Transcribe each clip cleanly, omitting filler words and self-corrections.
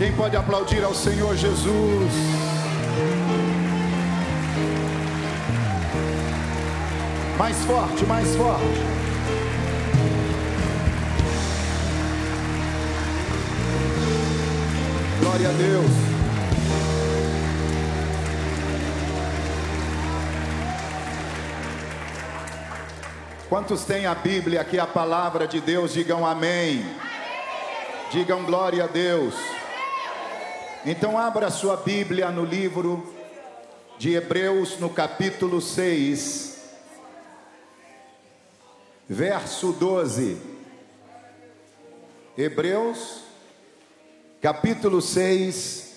Quem pode aplaudir ao Senhor Jesus? Mais forte, mais forte. Glória a Deus. Quantos têm a Bíblia aqui, a palavra de Deus? Digam amém. Digam glória a Deus. Então abra a sua Bíblia no livro de Hebreus, no capítulo 6, verso 12. Hebreus, capítulo 6,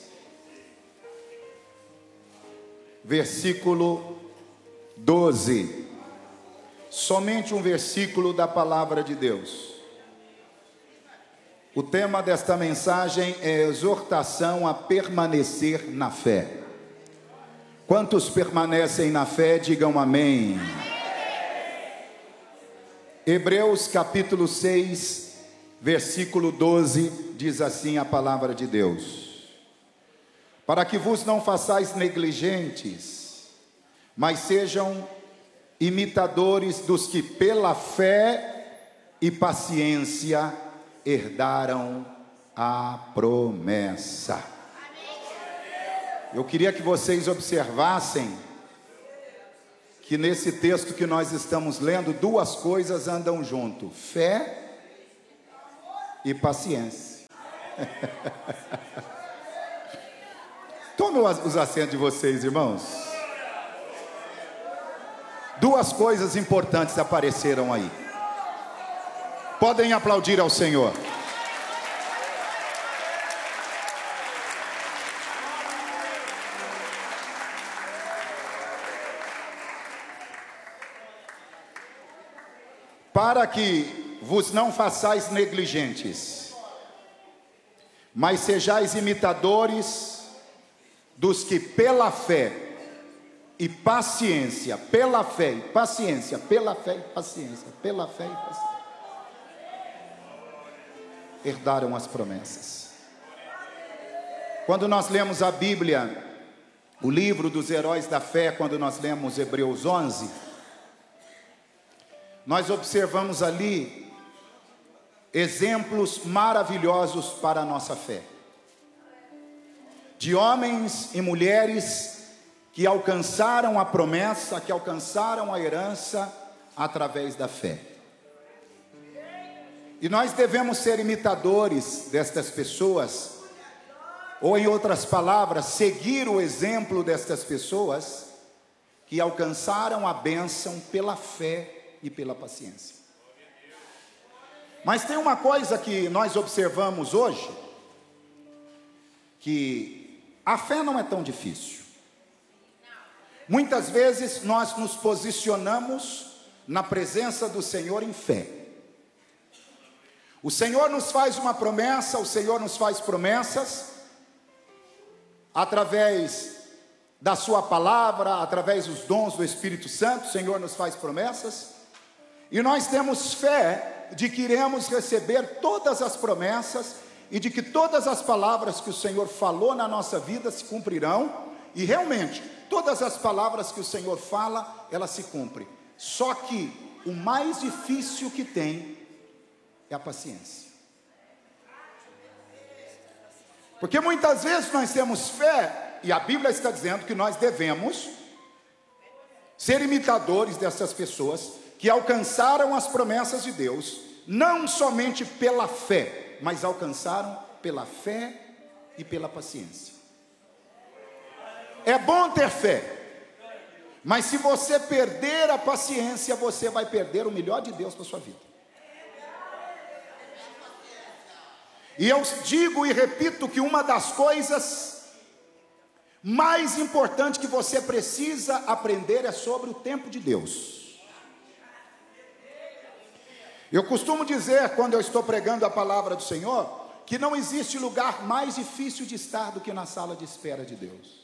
versículo 12. Somente um versículo da palavra de Deus. O tema desta mensagem é exortação a permanecer na fé. Quantos permanecem na fé, digam amém. Hebreus capítulo 6, versículo 12, diz assim a palavra de Deus: para que vos não façais negligentes, mas sejam imitadores dos que pela fé e paciência herdaram a promessa. Eu queria que vocês observassem que nesse texto que nós estamos lendo, duas coisas andam junto: fé e paciência. Tome os assentos de vocês, irmãos. Duas coisas importantes apareceram aí. Podem aplaudir ao Senhor. Para que vos não façais negligentes, mas sejais imitadores dos que pela fé e paciência, pela fé e paciência, pela fé e paciência, pela fé e paciência, herdaram as promessas. Quando nós lemos a Bíblia, o livro dos heróis da fé, quando nós lemos Hebreus 11, nós observamos ali exemplos maravilhosos para a nossa fé, de homens e mulheres que alcançaram a promessa, que alcançaram a herança através da fé. E nós devemos ser imitadores destas pessoas, ou em outras palavras, seguir o exemplo destas pessoas que alcançaram a bênção pela fé e pela paciência. Mas tem uma coisa que nós observamos hoje, que a fé não é tão difícil. Muitas vezes nós nos posicionamos na presença do Senhor em fé. O Senhor nos faz uma promessa, o Senhor nos faz promessas, através da sua palavra, através dos dons do Espírito Santo, o Senhor nos faz promessas, e nós temos fé de que iremos receber todas as promessas, e de que todas as palavras que o Senhor falou na nossa vida se cumprirão, e realmente, todas as palavras que o Senhor fala, elas se cumprem. Só que o mais difícil que tem é a paciência. Porque muitas vezes nós temos fé, e a Bíblia está dizendo que nós devemos ser imitadores dessas pessoas que alcançaram as promessas de Deus, não somente pela fé, mas alcançaram pela fé e pela paciência. É bom ter fé, mas se você perder a paciência, você vai perder o melhor de Deus para a sua vida. E eu digo e repito que uma das coisas mais importantes que você precisa aprender é sobre o tempo de Deus. Eu costumo dizer, quando eu estou pregando a palavra do Senhor, que não existe lugar mais difícil de estar do que na sala de espera de Deus.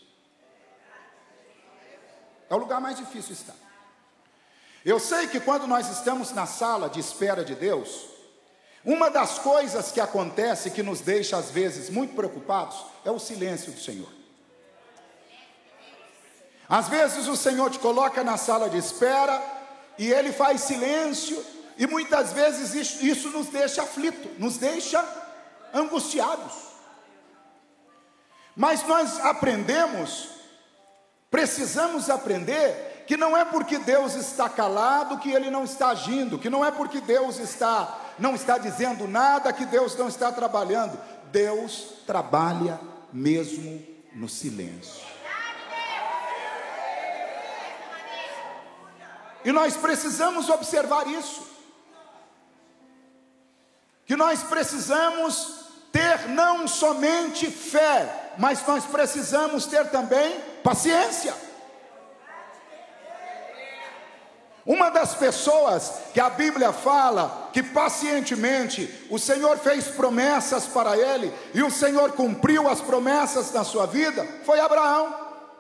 É o lugar mais difícil de estar. Eu sei que quando nós estamos na sala de espera de Deus, Uma das coisas que acontece que nos deixa às vezes muito preocupados é o silêncio do Senhor. Às vezes o Senhor te coloca na sala de espera e Ele faz silêncio, e muitas vezes isso nos deixa aflitos, nos deixa angustiados. Mas nós precisamos aprender que não é porque Deus está calado que Ele não está agindo, que não é porque Deus não está dizendo nada que Deus não está trabalhando. Deus trabalha mesmo no silêncio. E nós precisamos observar isso, que nós precisamos ter não somente fé, mas nós precisamos ter também paciência. Uma das pessoas que a Bíblia fala que pacientemente o Senhor fez promessas para ele e o Senhor cumpriu as promessas na sua vida foi Abraão.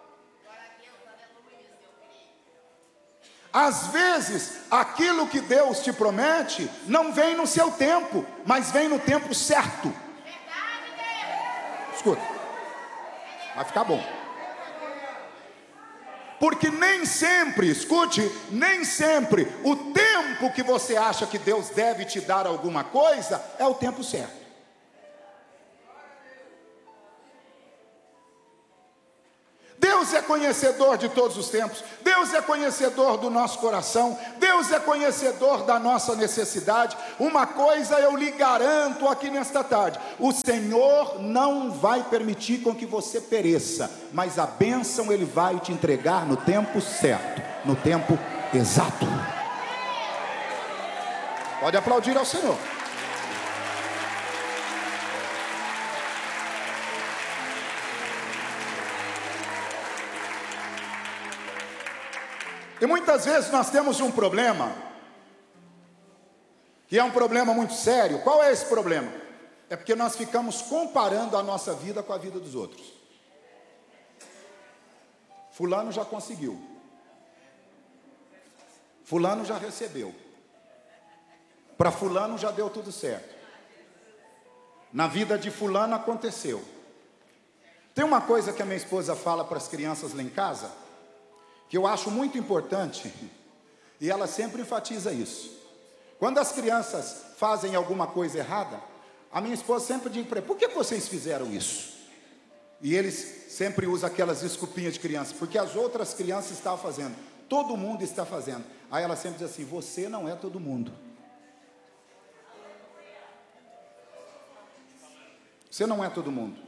Às vezes, aquilo que Deus te promete não vem no seu tempo, mas vem no tempo certo. Escuta, vai ficar bom. Porque nem sempre, escute, nem sempre o tempo que você acha que Deus deve te dar alguma coisa é o tempo certo. Deus é conhecedor de todos os tempos, Deus é conhecedor do nosso coração, Deus é conhecedor da nossa necessidade. Uma coisa eu lhe garanto aqui nesta tarde: o Senhor não vai permitir com que você pereça, mas a bênção Ele vai te entregar no tempo certo, no tempo exato. Pode aplaudir ao Senhor. E muitas vezes nós temos um problema, que é um problema muito sério. Qual é esse problema? É porque nós ficamos comparando a nossa vida com a vida dos outros. Fulano já conseguiu, fulano já recebeu, para fulano já deu tudo certo, na vida de fulano aconteceu. Tem uma coisa que a minha esposa fala para as crianças lá em casa, que eu acho muito importante, e ela sempre enfatiza isso. Quando as crianças fazem alguma coisa errada, a minha esposa sempre diz para ele: por que vocês fizeram isso? E eles sempre usam aquelas desculpinhas de criança, porque as outras crianças estavam fazendo, todo mundo está fazendo. Aí ela sempre diz assim: você não é todo mundo. Você não é todo mundo.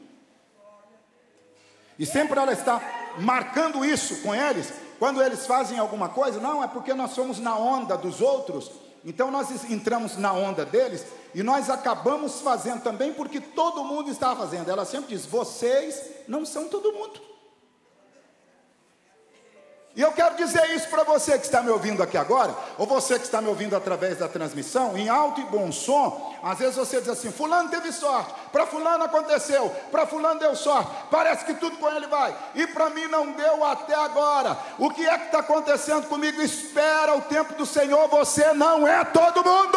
E sempre ela está marcando isso com eles. Quando eles fazem alguma coisa, não, é porque nós somos na onda dos outros, então nós entramos na onda deles, e nós acabamos fazendo também, porque todo mundo está fazendo. Ela sempre diz: vocês não são todo mundo. E eu quero dizer isso para você que está me ouvindo aqui agora, ou você que está me ouvindo através da transmissão, em alto e bom som. Às vezes você diz assim: fulano teve sorte, para fulano aconteceu, para fulano deu sorte, parece que tudo com ele vai, e para mim não deu até agora. O que é que está acontecendo comigo? Espera o tempo do Senhor, você não é todo mundo.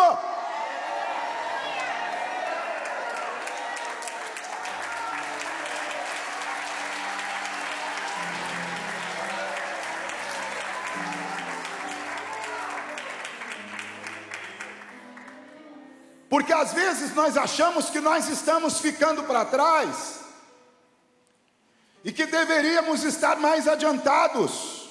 Porque às vezes nós achamos que nós estamos ficando para trás e que deveríamos estar mais adiantados.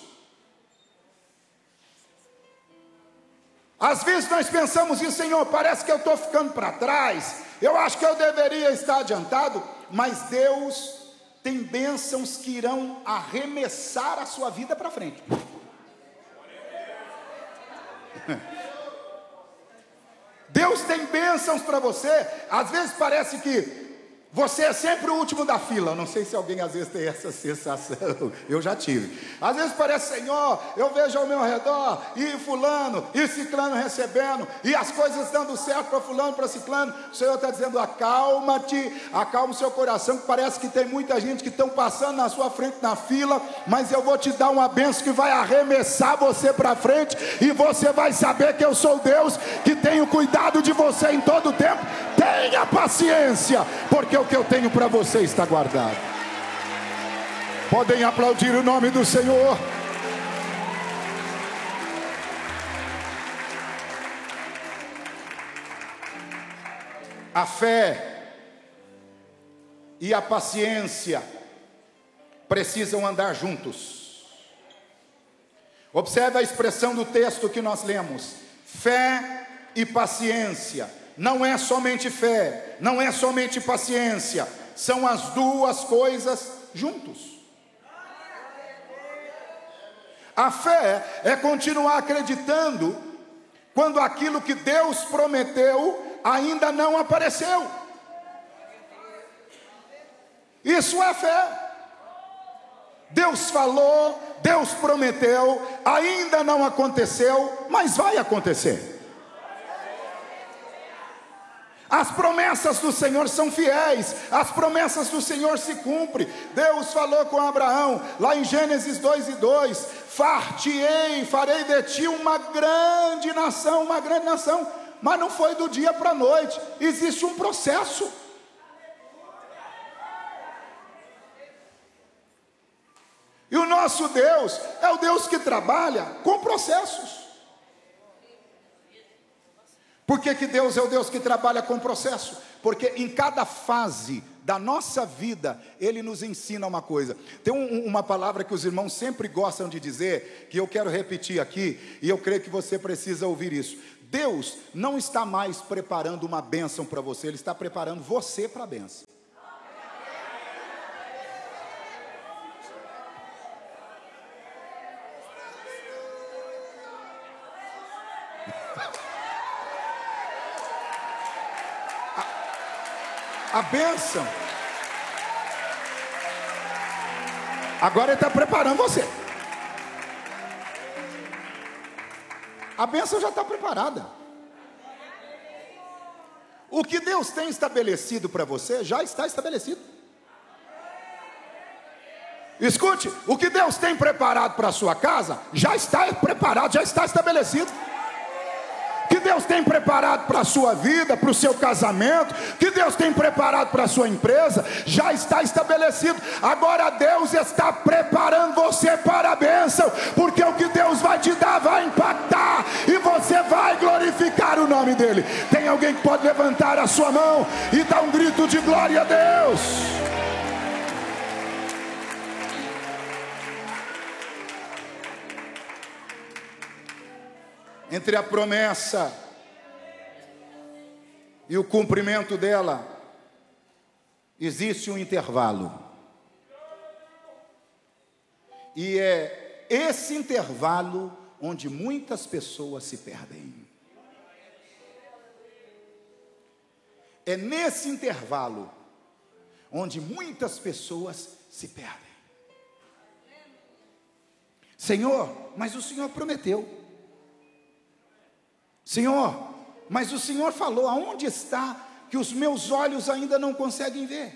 Às vezes nós pensamos isso: Senhor, parece que eu estou ficando para trás, eu acho que eu deveria estar adiantado. Mas Deus tem bênçãos que irão arremessar a sua vida para frente. Deus tem bênçãos para você. Às vezes parece que Você é sempre o último da fila. Não sei se alguém às vezes tem essa sensação. Eu já tive. Às vezes parece, Senhor, eu vejo ao meu redor, e fulano, e ciclano recebendo, e as coisas dando certo para fulano, para ciclano. O Senhor está dizendo, acalma-te, acalma o seu coração, que parece que tem muita gente que estão passando na sua frente na fila, mas eu vou te dar uma bênção que vai arremessar você para frente, e você vai saber que eu sou Deus, que tenho cuidado de você em todo o tempo. Tenha paciência, porque o que eu tenho para você está guardado. Podem aplaudir o nome do Senhor. A fé e a paciência precisam andar juntos. Observe a expressão do texto que nós lemos: fé e paciência. Não é somente fé, não é somente paciência, são as duas coisas juntos. A fé é continuar acreditando quando aquilo que Deus prometeu ainda não apareceu. Isso é fé. Deus falou, Deus prometeu, ainda não aconteceu, mas vai acontecer. As promessas do Senhor são fiéis, as promessas do Senhor se cumprem. Deus falou com Abraão, lá em Gênesis 2:2, far-te-ei, farei de ti uma grande nação, mas não foi do dia para a noite, existe um processo. E o nosso Deus é o Deus que trabalha com processos. Por que Deus é o Deus que trabalha com processo? Porque em cada fase da nossa vida, Ele nos ensina uma coisa. Tem uma palavra que os irmãos sempre gostam de dizer, que eu quero repetir aqui, e eu creio que você precisa ouvir isso. Deus não está mais preparando uma bênção para você, Ele está preparando você para a bênção. A bênção, agora Ele está preparando você. A bênção já está preparada. O que Deus tem estabelecido para você já está estabelecido. Escute, o que Deus tem preparado para a sua casa já está preparado, já está estabelecido. Que Deus tem preparado para a sua vida, para o seu casamento, que Deus tem preparado para a sua empresa, já está estabelecido. Agora Deus está preparando você para a bênção, porque o que Deus vai te dar vai impactar, e você vai glorificar o nome dEle. Tem alguém que pode levantar a sua mão e dar um grito de glória a Deus? Entre a promessa e o cumprimento dela, existe um intervalo. E é esse intervalo onde muitas pessoas se perdem. É nesse intervalo onde muitas pessoas se perdem. Senhor, mas o Senhor prometeu. Senhor, mas o Senhor falou, aonde está que os meus olhos ainda não conseguem ver?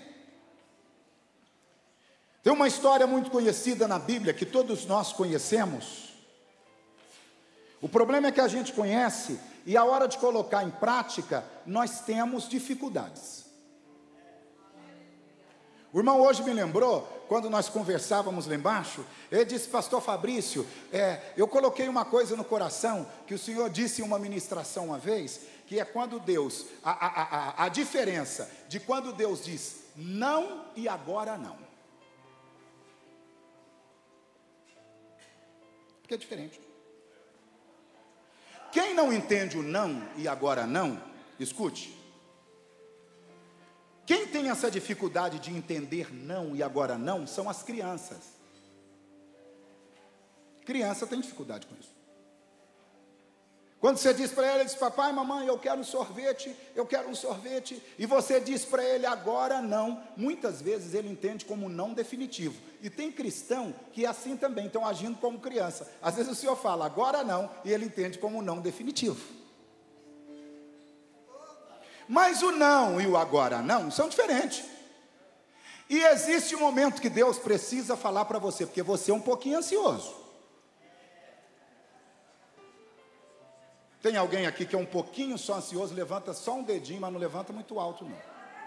Tem uma história muito conhecida na Bíblia, que todos nós conhecemos. O problema é que a gente conhece, e a hora de colocar em prática, nós temos dificuldades. O irmão hoje me lembrou, quando nós conversávamos lá embaixo, ele disse, pastor Fabrício, eu coloquei uma coisa no coração, que o senhor disse em uma ministração uma vez, que é quando Deus, a diferença de quando Deus diz não e agora não. Porque é diferente. Quem não entende o não e agora não, escute. Quem tem essa dificuldade de entender não e agora não, são as crianças. Criança tem dificuldade com isso. Quando você diz para ele diz: papai, mamãe, eu quero um sorvete, e você diz para ele: agora não, muitas vezes ele entende como não definitivo. E tem cristão que é assim também, estão agindo como criança. Às vezes o senhor fala: agora não, e ele entende como não definitivo. Mas o não e o agora não são diferentes. E existe um momento que Deus precisa falar para você, porque você é um pouquinho ansioso. Tem alguém aqui que é um pouquinho só ansioso? Levanta só um dedinho, mas não levanta muito alto, não.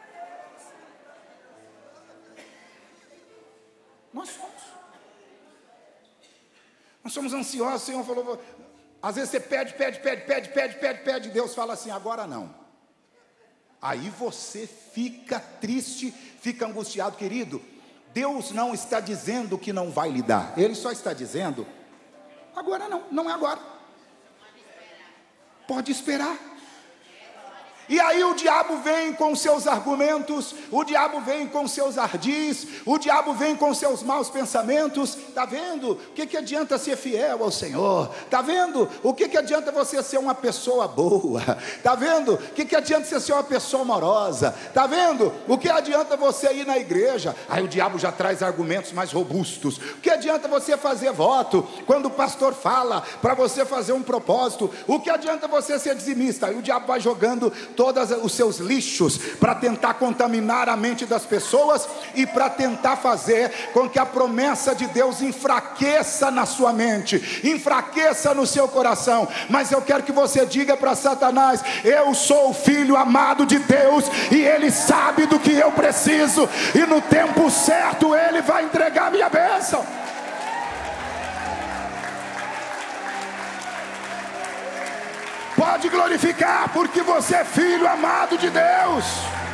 Nós somos ansiosos. O Senhor falou, às vezes você pede, e Deus fala assim: agora não. Aí você fica triste, fica angustiado. Querido, Deus não está dizendo que não vai lhe dar, Ele só está dizendo: agora não, não é agora. Pode esperar. E aí o diabo vem com seus argumentos, o diabo vem com seus ardis, o diabo vem com seus maus pensamentos. Está vendo? O que adianta ser fiel ao Senhor? Está vendo? O que adianta você ser uma pessoa boa? Está vendo? O que adianta você ser uma pessoa amorosa? Está vendo? O que adianta você ir na igreja? Aí o diabo já traz argumentos mais robustos. O que adianta você fazer voto quando o pastor fala para você fazer um propósito? O que adianta você ser dizimista? Aí o diabo vai jogando todos os seus lixos para tentar contaminar a mente das pessoas e para tentar fazer com que a promessa de Deus enfraqueça na sua mente, enfraqueça no seu coração. Mas eu quero que você diga para Satanás: eu sou o filho amado de Deus e Ele sabe do que eu preciso, e no tempo certo Ele vai entregar a minha bênção. Pode glorificar, porque você é filho amado de Deus.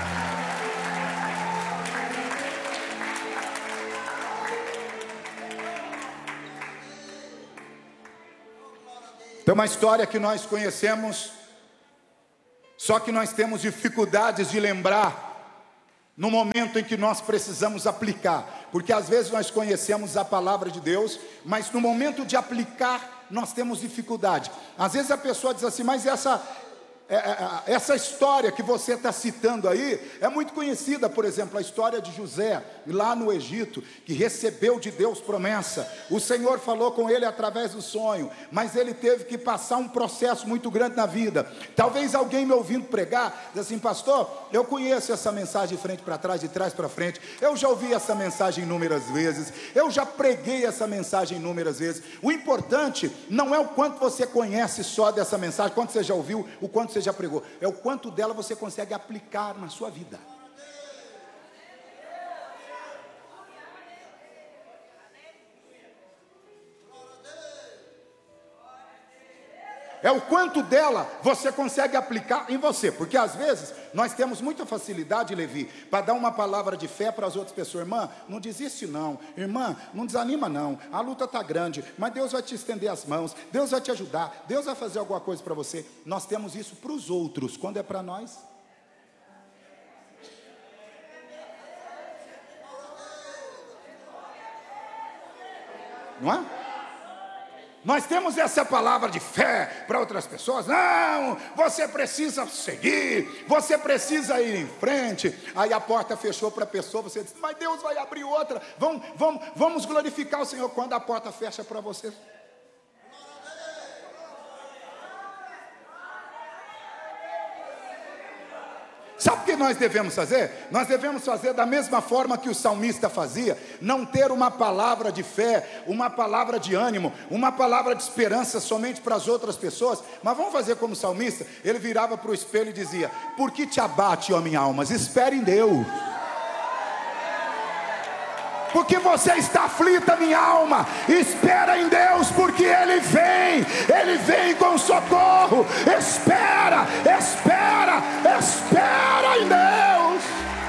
Tem uma história que nós conhecemos, só que nós temos dificuldades de lembrar no momento em que nós precisamos aplicar, porque às vezes nós conhecemos a palavra de Deus, mas no momento de aplicar nós temos dificuldade. Às vezes a pessoa diz assim: mas essa história que você está citando aí é muito conhecida. Por exemplo, a história de José lá no Egito, que recebeu de Deus promessa. O Senhor falou com ele através do sonho, mas ele teve que passar um processo muito grande na vida. Talvez alguém me ouvindo pregar diz assim: pastor, eu conheço essa mensagem de frente para trás, de trás para frente, eu já ouvi essa mensagem inúmeras vezes, eu já preguei essa mensagem inúmeras vezes. O importante não é o quanto você conhece só dessa mensagem, quanto você já ouviu, o quanto você já pregou, é o quanto dela você consegue aplicar na sua vida. É o quanto dela você consegue aplicar em você. Porque às vezes nós temos muita facilidade, Levi, para dar uma palavra de fé para as outras pessoas. Irmã, não desiste não. Irmã, não desanima não. A luta está grande, mas Deus vai te estender as mãos, Deus vai te ajudar, Deus vai fazer alguma coisa para você. Nós temos isso para os outros. Quando é para nós? Não é? Nós temos essa palavra de fé para outras pessoas. Não, você precisa seguir, você precisa ir em frente. Aí a porta fechou para a pessoa, você diz: mas Deus vai abrir outra. Vamos glorificar o Senhor quando a porta fecha para você. Sabe o que nós devemos fazer? Nós devemos fazer da mesma forma que o salmista fazia. Não ter uma palavra de fé, uma palavra de ânimo, uma palavra de esperança somente para as outras pessoas. Mas vamos fazer como o salmista. Ele virava para o espelho e dizia: por que te abate, ó minha alma? Espere em Deus. Porque você está aflita, minha alma, espera em Deus, porque Ele vem com socorro. Espera em Deus.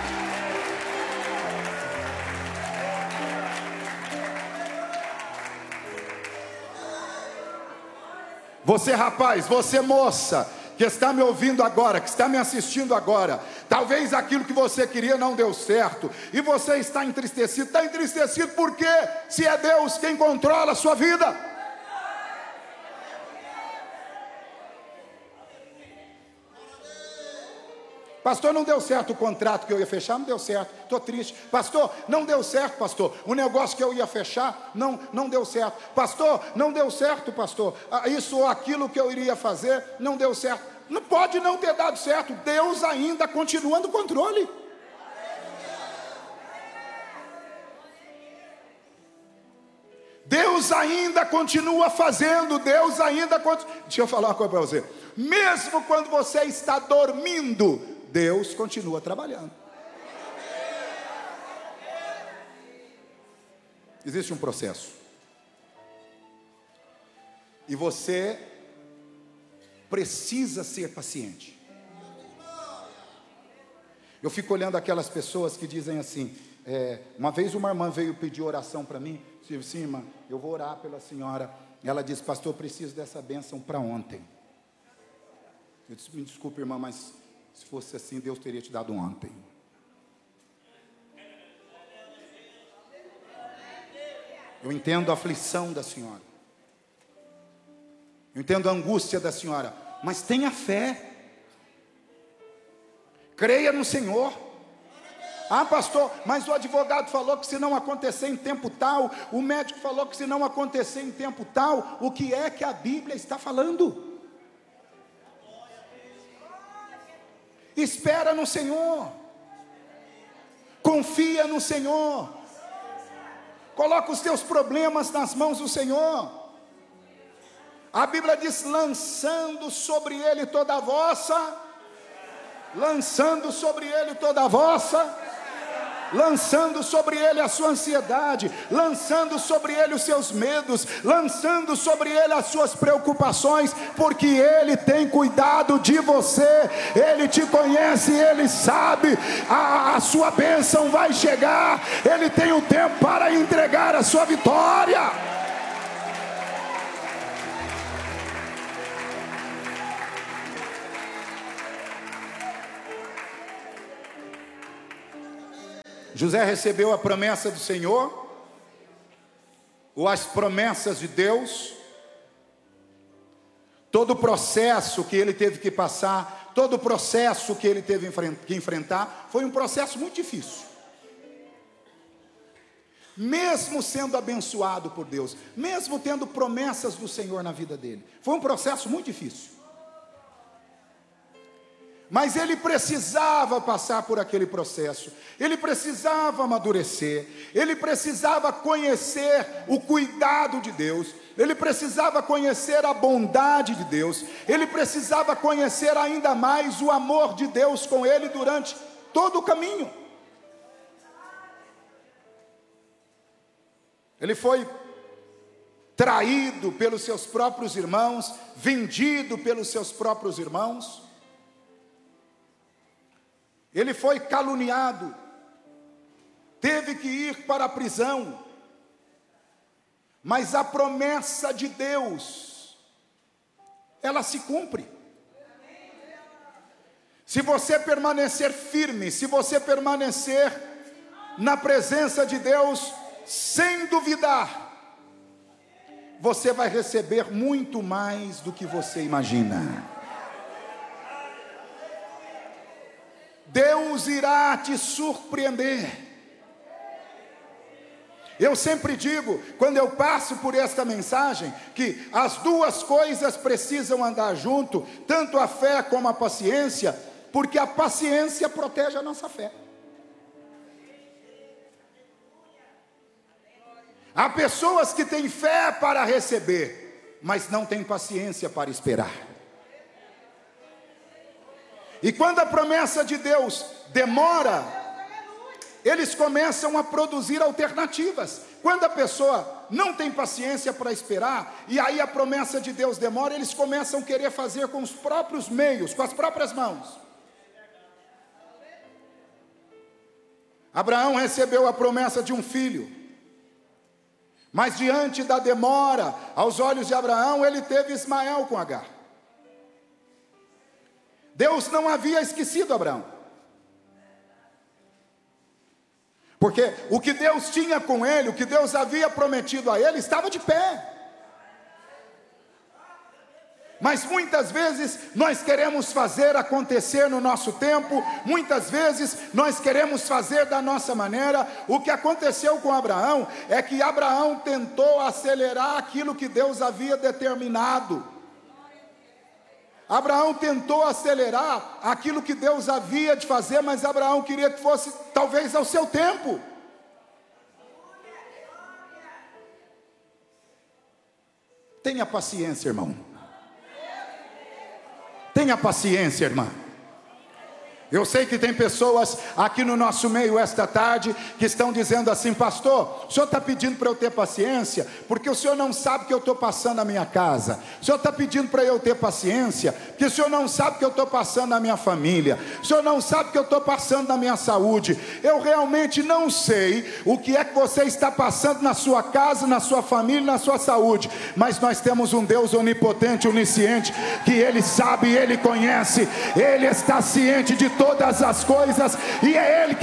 Você rapaz, você moça, que está me ouvindo agora, que está me assistindo agora, talvez aquilo que você queria não deu certo, e você está entristecido por quê? Se é Deus quem controla a sua vida. Pastor, não deu certo o contrato que eu ia fechar, não deu certo, estou triste. Pastor, não deu certo, pastor, o negócio que eu ia fechar, não deu certo. Pastor, não deu certo, pastor, isso ou aquilo que eu iria fazer, não deu certo. Não pode não ter dado certo, Deus ainda continua no controle. Deus ainda continua fazendo, Deus ainda continua. Deixa eu falar uma coisa para você. Mesmo quando você está dormindo, Deus continua trabalhando. Existe um processo. E você precisa ser paciente. Eu fico olhando aquelas pessoas que dizem assim, uma vez uma irmã veio pedir oração para mim, disse, sim, irmã, eu vou orar pela senhora. Ela disse, pastor, eu preciso dessa bênção para ontem. Eu disse, me desculpe, irmã, mas se fosse assim, Deus teria te dado ontem. Eu entendo a aflição da senhora. Eu entendo a angústia da senhora. Mas tenha fé. Creia no Senhor. Ah, pastor, mas o advogado falou que se não acontecer em tempo tal, o médico falou que se não acontecer em tempo tal, o que é que a Bíblia está falando? Espera no Senhor, confia no Senhor, coloca os teus problemas nas mãos do Senhor. A Bíblia diz, lançando sobre Ele toda a vossa, lançando sobre Ele toda a vossa, lançando sobre Ele a sua ansiedade, lançando sobre Ele os seus medos, lançando sobre Ele as suas preocupações, porque Ele tem cuidado de você, Ele te conhece, Ele sabe, a sua bênção vai chegar, Ele tem o tempo para entregar a sua vitória. José recebeu a promessa do Senhor, ou as promessas de Deus, todo o processo que ele teve que passar, todo o processo que ele teve que enfrentar, foi um processo muito difícil. Mesmo sendo abençoado por Deus, mesmo tendo promessas do Senhor na vida dele, foi um processo muito difícil. Mas ele precisava passar por aquele processo, ele precisava amadurecer, ele precisava conhecer o cuidado de Deus, ele precisava conhecer a bondade de Deus, ele precisava conhecer ainda mais o amor de Deus com ele durante todo o caminho. Ele foi traído pelos seus próprios irmãos, vendido pelos seus próprios irmãos. Ele foi caluniado, teve que ir para a prisão, mas a promessa de Deus, ela se cumpre. Se você permanecer firme, se você permanecer na presença de Deus, sem duvidar, você vai receber muito mais do que você imagina. Deus irá te surpreender. Eu sempre digo, quando eu passo por esta mensagem, que as duas coisas precisam andar junto, tanto a fé como a paciência, porque a paciência protege a nossa fé. Há pessoas que têm fé para receber, mas não têm paciência para esperar. E quando a promessa de Deus demora, eles começam a produzir alternativas. Quando a pessoa não tem paciência para esperar, e aí a promessa de Deus demora, eles começam a querer fazer com os próprios meios, com as próprias mãos. Abraão recebeu a promessa de um filho, mas diante da demora, aos olhos de Abraão, ele teve Ismael com Agar. Deus não havia esquecido Abraão, porque o que Deus tinha com ele, o que Deus havia prometido a ele, estava de pé. Mas muitas vezes nós queremos fazer acontecer no nosso tempo, muitas vezes nós queremos fazer da nossa maneira. O que aconteceu com Abraão é que Abraão tentou acelerar aquilo que Deus havia determinado. Abraão tentou acelerar aquilo que Deus havia de fazer, mas Abraão queria que fosse talvez ao seu tempo. Tenha paciência, irmão. Tenha paciência, irmã. Eu sei que tem pessoas aqui no nosso meio esta tarde que estão dizendo assim: pastor, o senhor está pedindo para eu ter paciência porque o senhor não sabe o que eu estou passando na minha casa. O senhor está pedindo para eu ter paciência porque o senhor não sabe o que eu estou passando na minha família. O senhor não sabe o que eu estou passando na minha saúde. Eu realmente não sei o que é que você está passando na sua casa, na sua família, na sua saúde. Mas nós temos um Deus onipotente, onisciente, que Ele sabe, Ele conhece, Ele está ciente de todas as coisas, e é Ele que